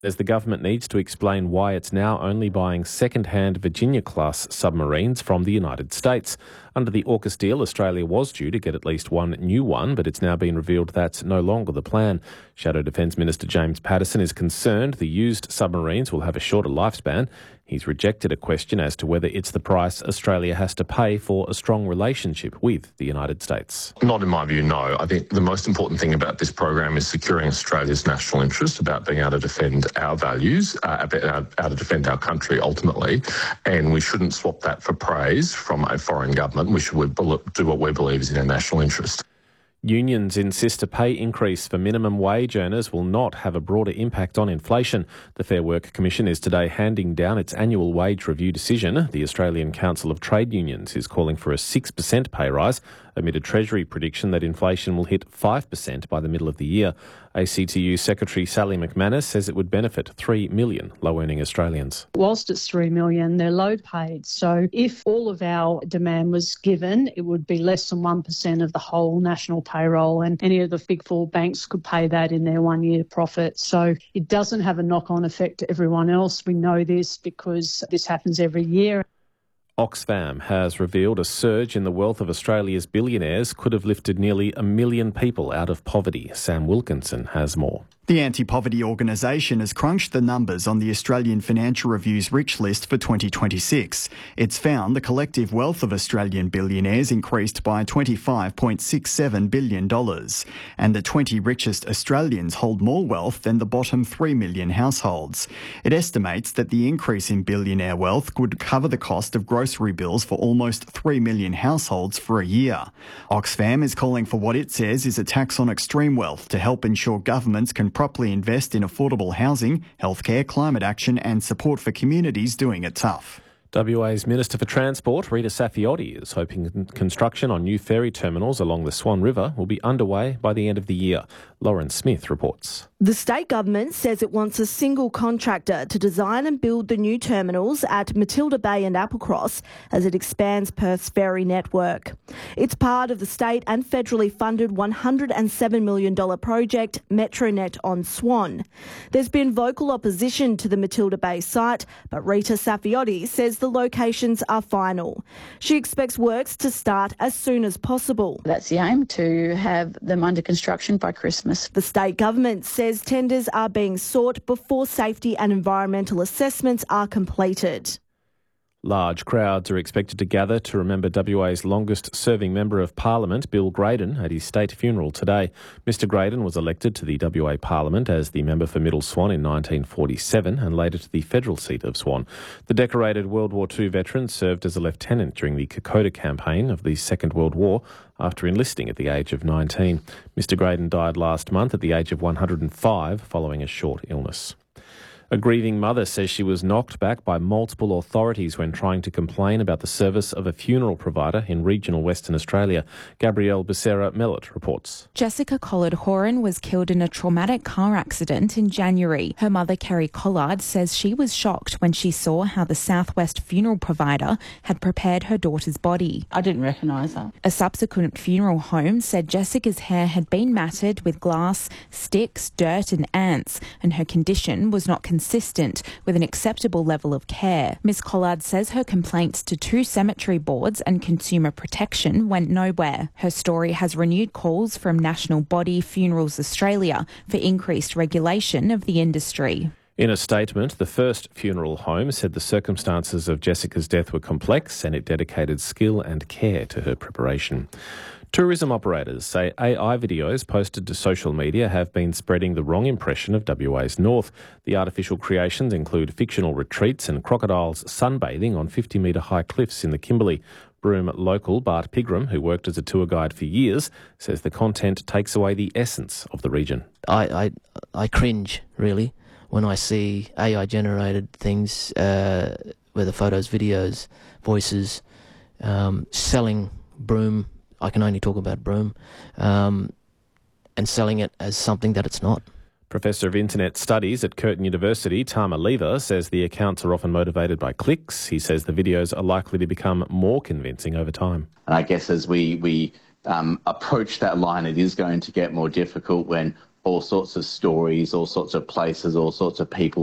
As the government needs to explain why it's now only buying second-hand Virginia-class submarines from the United States. Under the AUKUS deal, Australia was due to get at least one new one, but it's now been revealed that's no longer the plan. Shadow Defence Minister James Paterson is concerned the used submarines will have a shorter lifespan. He's rejected a question as to whether it's the price Australia has to pay for a strong relationship with the United States. Not in my view, no. I think the most important thing about this program is securing Australia's national interest, about being able to defend our values, able to defend our country ultimately, and we shouldn't swap that for praise from a foreign government. We should do what we believe is in our national interest. Unions insist a pay increase for minimum wage earners will not have a broader impact on inflation. The Fair Work Commission is today handing down its annual wage review decision. The Australian Council of Trade Unions is calling for a 6% pay rise amid a Treasury prediction that inflation will hit 5% by the middle of the year. ACTU Secretary Sally McManus says it would benefit 3 million low-earning Australians. Whilst it's 3 million, they're low paid. So if all of our demand was given, it would be less than 1% of the whole national payroll, and any of the Big Four banks could pay that in their 1 year profit. So it doesn't have a knock-on effect to everyone else. We know this because this happens every year. Oxfam has revealed a surge in the wealth of Australia's billionaires could have lifted nearly 1 million people out of poverty. Sam Wilkinson has more. The anti-poverty organisation has crunched the numbers on the Australian Financial Review's Rich List for 2026. It's found the collective wealth of Australian billionaires increased by $25.67 billion, and the 20 richest Australians hold more wealth than the bottom 3 million households. It estimates that the increase in billionaire wealth could cover the cost of grocery bills for almost 3 million households for a year. Oxfam is calling for what it says is a tax on extreme wealth to help ensure governments can properly invest in affordable housing, healthcare, climate action and support for communities doing it tough. WA's Minister for Transport, Rita Saffioti, is hoping construction on new ferry terminals along the Swan River will be underway by the end of the year. Lauren Smith reports. The state government says it wants a single contractor to design and build the new terminals at Matilda Bay and Applecross as it expands Perth's ferry network. It's part of the state and federally funded $107 million project Metronet on Swan. There's been vocal opposition to the Matilda Bay site, but Rita Saffioti says the locations are final. She expects works to start as soon as possible. That's the aim, to have them under construction by Christmas. The state government says tenders are being sought before safety and environmental assessments are completed. Large crowds are expected to gather to remember WA's longest-serving Member of Parliament, Bill Graydon, at his state funeral today. Mr Graydon was elected to the WA Parliament as the member for Middle Swan in 1947 and later to the federal seat of Swan. The decorated World War II veteran served as a lieutenant during the Kokoda campaign of the Second World War after enlisting at the age of 19. Mr Graydon died last month at the age of 105 following a short illness. A grieving mother says she was knocked back by multiple authorities when trying to complain about the service of a funeral provider in regional Western Australia. Gabrielle Becerra-Mellot reports. Jessica Collard-Horan was killed in a traumatic car accident in January. Her mother, Kerry Collard, says she was shocked when she saw how the Southwest funeral provider had prepared her daughter's body. I didn't recognise her. A subsequent funeral home said Jessica's hair had been matted with glass, sticks, dirt and ants, and her condition was not consistent with an acceptable level of care. Ms Collard says her complaints to 2 cemetery boards and Consumer Protection went nowhere. Her story has renewed calls from national body Funerals Australia for increased regulation of the industry. In a statement, the First Funeral Home said the circumstances of Jessica's death were complex and it dedicated skill and care to her preparation. Tourism operators say AI videos posted to social media have been spreading the wrong impression of WA's north. The artificial creations include fictional retreats and crocodiles sunbathing on 50-metre high cliffs in the Kimberley. Broome local Bart Pigram, who worked as a tour guide for years, says the content takes away the essence of the region. I cringe, really, when I see AI-generated things, whether photos, videos, voices, selling Broome. I can only talk about Broome, and selling it as something that it's not. Professor of Internet Studies at Curtin University, Tama Lever, says the accounts are often motivated by clicks. He says the videos are likely to become more convincing over time. And I guess as we approach that line, it is going to get more difficult when all sorts of stories, all sorts of places, all sorts of people